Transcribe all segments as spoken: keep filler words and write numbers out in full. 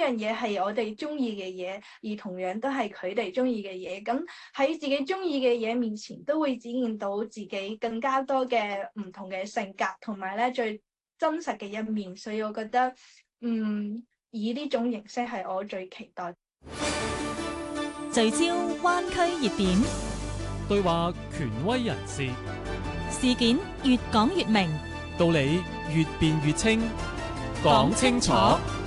樣嘢係我哋中意嘅嘢，而同樣都係佢哋中意嘅嘢。咁喺自己中意嘅嘢面前，都會展現到自己更加多嘅唔同嘅性格，同埋咧最真實嘅一面。所以我覺得，嗯，以呢種形式係我最期待。 聚焦灣區熱點， 對話權威人士， 事件越講越明， 道理越辯越清，講清楚。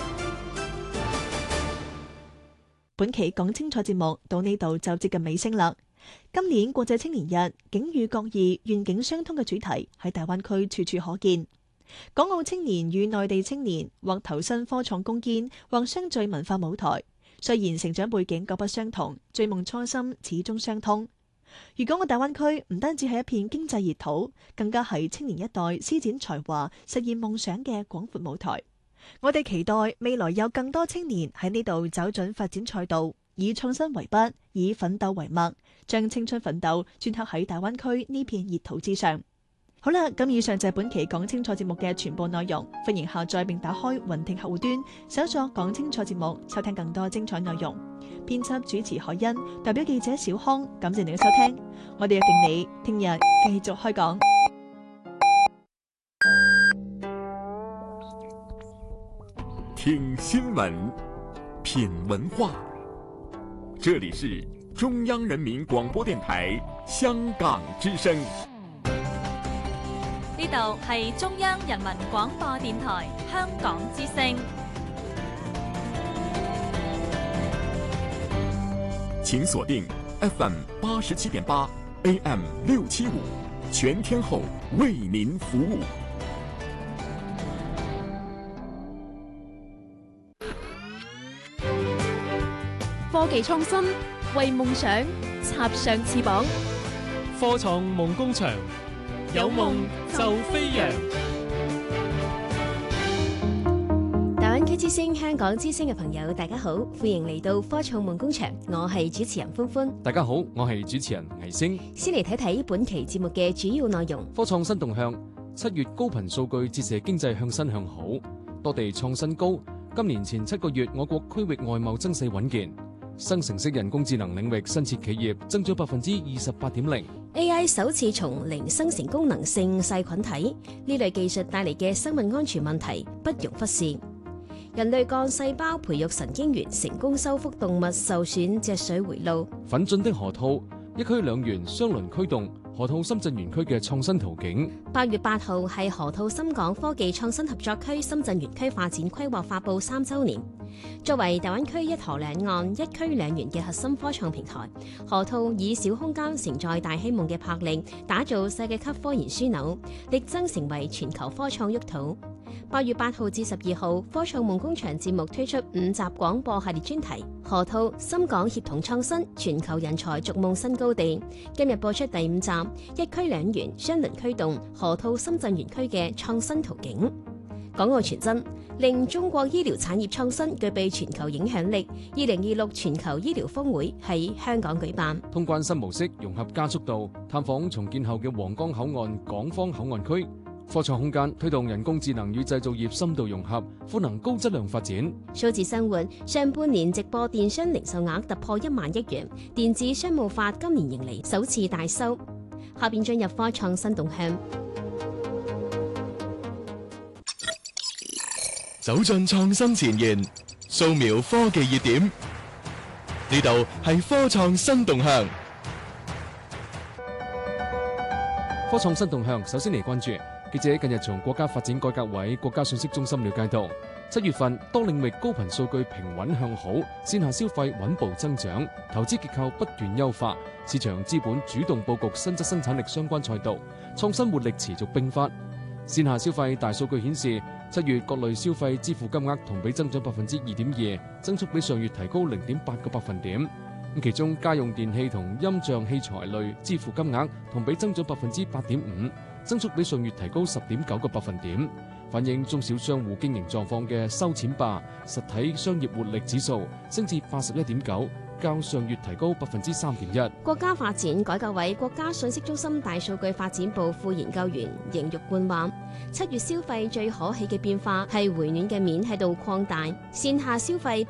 本期講清楚節目到呢度就接近尾聲啦。今年國際青年日，境遇各異、願景相通嘅主題喺大灣區處處可見。港澳青年與內地青年或投身科創攻堅，或相聚文化舞台。雖然成長背景各不相同，追夢初心始終相通。粵港澳大灣區唔單止係一片經濟熱土，更加係青年一代施展才華、實現夢想嘅廣闊舞台。我哋期待未來有更多青年喺呢度走準發展賽道，以創新為筆，以奮鬥為墨，將青春奮鬥鐫刻喺大灣區呢片熱土之上。好啦，咁以上就係本期講清楚節目嘅全部內容。歡迎下載並打開雲聽客戶端，搜索講清楚節目，收聽更多精彩內容。編輯主持海欣，代表記者小康，感謝你嘅收聽。我哋約定你聽日繼續開講。 聽新聞，品文化，這裏是中央人民廣播電台香港之聲。 呢度係中央人民廣播電台香港之聲。 請鎖定 F M 八十七點八 A M 六七五，全天候為您服務。 科技創新，為夢想插上翅膀。 科創夢工場，有夢就飛揚。 大灣區之星、香港之星嘅朋友，大家好，歡迎嚟到科創夢工場，我係主持人歡歡。 大家好，我係主持人倪星。 先嚟睇睇本期節目嘅主要內容。 科創新動向，七月高頻數據折射經濟向新向好，多地創新高。今年前七個月，我國區域外貿增勢穩健。生成式人工智能領域新設企業增長百分之二十八點零。 A I 首次從零生成功能性細菌體，呢類技術帶嚟嘅生物安全問題不容忽視。人類幹細胞培育神經元成功修復動物受損脊髓回路。 奮進的河套，一區兩園雙輪驅動河套深圳園區嘅創新途徑。 八月八號係河套深港科技創新合作區深圳園區發展規劃發佈三週年。作為大灣區一河兩岸一區兩園嘅核心科創平台，河套以小空間承載大希望嘅魄力，打造世界級科研樞紐，力爭成為全球科創沃土。八月八號至十二號，科創夢工場節目推出五集廣播系列專題，河套深港協同創新，全球人才逐夢新高地。今日播出第五集，一區兩園雙輪驅動河套深圳園區嘅創新途徑。港澳傳真令中國醫療產業創新具備全球影響力。二零二六全球醫療峰會喺香港舉辦。 通關新模式融合加速度，探訪重建後嘅皇崗口岸港方口岸區。科創空間推動人工智能與製造業深度融合，賦能高質量發展。 數字生活上半年直播電商零售額突破一萬億元，電子商務化今年迎嚟首次大收。下邊進入科創新動向。 走進創新前沿，掃描科技熱點。呢度係科創新動向。 科創新動向，首先嚟關注記者近日從國家發展改革委國家信息中心了解到，七月份多領域高頻數據平穩向好，線下消費穩步增長，投資結構不斷優化，市場資本主動佈局新質生產力相關賽道，創新活力持續迸發。線下消費大數據顯示，七月各類消費支付金額同比增長百分之二點二，增速比上月提高零點八個百分點。咁其中家用電器同音像器材類支付金額同比增長百分之八點五，增速比上月提高十點九個百分點。反映中小商戶經營狀況嘅收錢霸實體商業活力指數升至八十一點九。較上月提高百分之三點一。 國家發展改革委國家信息中心大數據發展部副研究員邢玉冠話：七月消費最可喜嘅變化係回暖嘅面喺度擴大，線下消費